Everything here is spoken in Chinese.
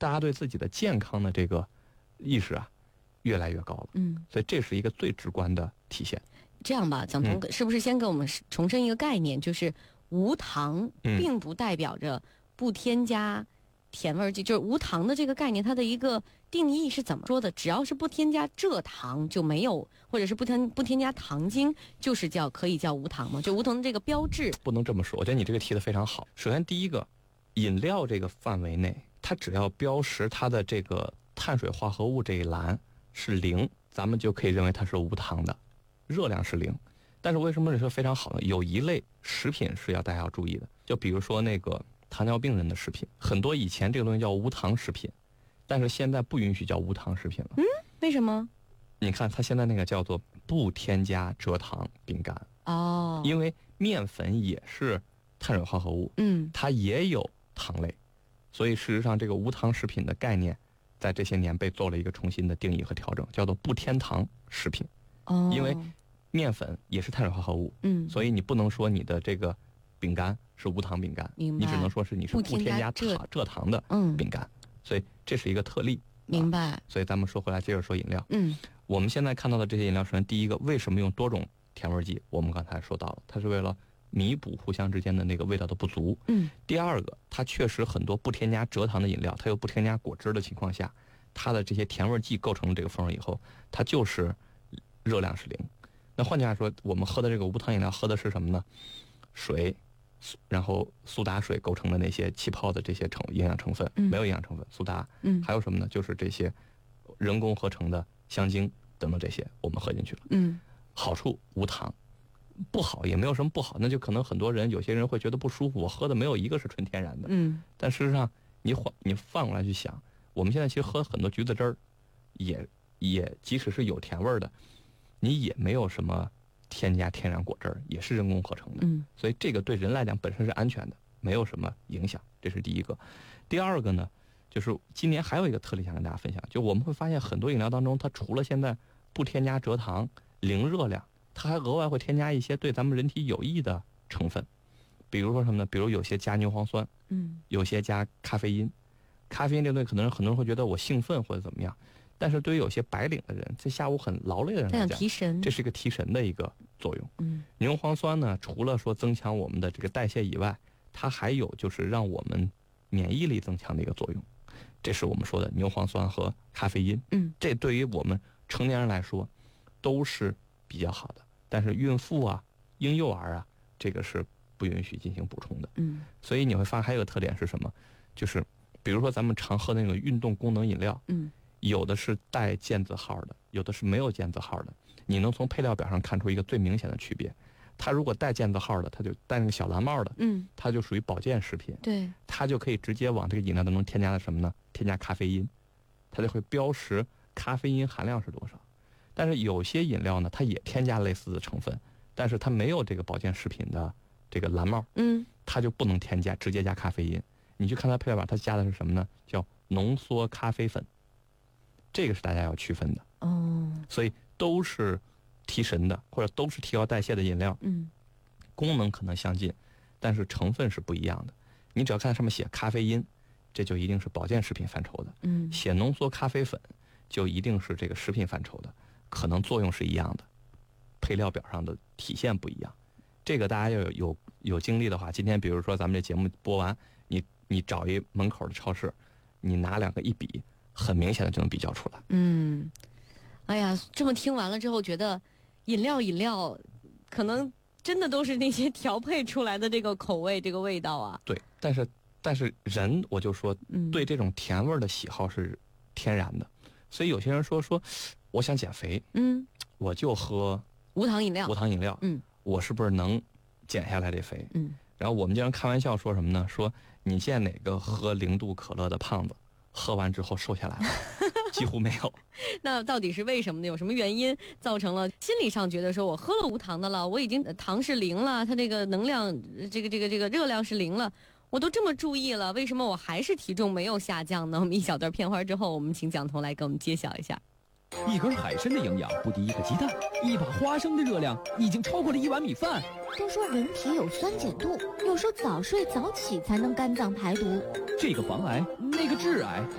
大家对自己的健康的这个意识啊越来越高了。所以这是一个最直观的体现。 这样吧，蒋彤，是不是先给我们重申一个概念，就是无糖并不代表着不添加甜味剂，就是无糖的这个概念，它的一个定义是怎么说的？只要是不添加蔗糖就没有，或者是不添加糖精，就是可以叫无糖吗？就无糖的这个标志不能这么说。我觉得你这个提的非常好。首先第一个，饮料这个范围内，它只要标识它的这个碳水化合物这一栏是0，咱们就可以认为它是无糖的，热量是0。但是为什么这说非常好呢？有一类食品是大家要注意的，就比如说那个糖尿病人的食品，很多以前这个东西叫无糖食品，但是现在不允许叫无糖食品了。 为什么？ 你看它现在那个叫做不添加蔗糖饼干。因为面粉也是碳水化合物，它也有糖类，所以事实上这个无糖食品的概念在这些年被做了一个重新的定义和调整，叫做不添糖食品。因为面粉也是碳水化合物，所以你不能说你的这个饼干是无糖饼干，你只能说是你是不添加蔗糖的饼干，所以这是一个特例。 明白。 所以咱们说回来，接着说饮料。我们现在看到的这些饮料，首先第一个，为什么用多种甜味剂？我们刚才说到了，它是为了弥补互相之间的那个味道的不足。第二个，它确实很多不添加蔗糖的饮料，它又不添加果汁的情况下，它的这些甜味剂构成这个风味以后，它就是热量是0。那换句话说，我们喝的这个无糖饮料喝的是什么呢？水，然后苏打水构成的那些气泡的这些营养成分，没有营养成分，苏打。还有什么呢？就是这些人工合成的香精等等，这些我们喝进去了。好处无糖，不好也没有什么不好，那就可能很多人有些人会觉得不舒服，我喝的没有一个是纯天然的。但事实上你反过来去想，我们现在其实喝很多橘子汁儿，也即使是有甜味的，你也没有什么添加天然果汁儿，也是人工合成的。所以这个对人来讲本身是安全的，没有什么影响，这是第一个。第二个呢，就是今年还有一个特例想跟大家分享，就我们会发现很多饮料当中，它除了现在不添加蔗糖、0热量，它还额外会添加一些对咱们人体有益的成分。比如说什么呢？比如有些加牛磺酸，有些加咖啡因。咖啡因这个东西可能很多人会觉得我兴奋或者怎么样，但是对于有些白领的人，在下午很劳累的人来讲， 提神， 这是一个提神的一个作用。牛磺酸呢，除了说增强我们的这个代谢以外，它还有就是让我们免疫力增强的一个作用。这是我们说的牛磺酸和咖啡因。这对于我们成年人来说都是比较好的，但是孕妇啊、婴幼儿啊，这个是不允许进行补充的。所以你会发现还有个特点是什么？就是比如说咱们常喝那种运动功能饮料，有的是带健字号的，有的是没有健字号的。你能从配料表上看出一个最明显的区别。它如果带健字号的，它就带那个小蓝帽的，它就属于保健食品。 对， 它就可以直接往这个饮料当中添加的什么呢？添加咖啡因，它就会标识咖啡因含量是多少。但是有些饮料呢，它也添加类似的成分，但是它没有这个保健食品的这个蓝帽，它就不能添加，直接加咖啡因。你去看它配料表，它加的是什么呢？叫浓缩咖啡粉，这个是大家要区分的。所以都是提神的，或者都是提高代谢的饮料，功能可能相近，但是成分是不一样的。你只要看上面写咖啡因，这就一定是保健食品范畴的。写浓缩咖啡粉，就一定是这个食品范畴的，可能作用是一样的，配料表上的体现不一样。这个大家要有精力的话，今天比如说咱们这节目播完，你找一门口的超市，你拿2个一比，很明显的就能比较出来。 哎呀，这么听完了之后，觉得饮料可能真的都是那些调配出来的这个口味、这个味道啊。 对，但是人，我就说，对这种甜味的喜好是天然的，所以有些人说我想减肥，我就喝无糖饮料，我是不是能减下来这肥？然后我们经常开玩笑说什么呢？说你见哪个喝0度可乐的胖子，喝完之后瘦下来了？几乎没有。 那到底是为什么呢？有什么原因造成了心理上觉得说我喝了无糖的了，我已经糖是0了，它这个能量这个热量是0了，我都这么注意了，为什么我还是体重没有下降呢？我们一小段片花之后，我们请蒋彤来给我们揭晓一下。 一根海参的营养不敌1个鸡蛋，一把花生的热量已经超过了1碗米饭。 都说人体有酸碱度，有时候早睡早起才能肝脏排毒。 这个防癌，那个致癌，